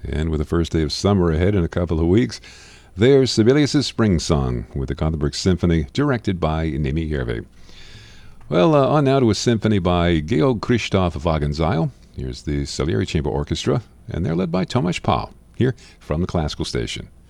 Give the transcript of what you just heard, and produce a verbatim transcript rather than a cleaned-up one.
And with the first day of summer ahead in a couple of weeks, there's Sibelius' Spring Song with the Gothenburg Symphony, directed by Nimi Järvi. Well, uh, on now to a symphony by Georg Christoph Wagenseil. Here's the Salieri Chamber Orchestra, and they're led by Tomasz Pal, here from the Classical Station.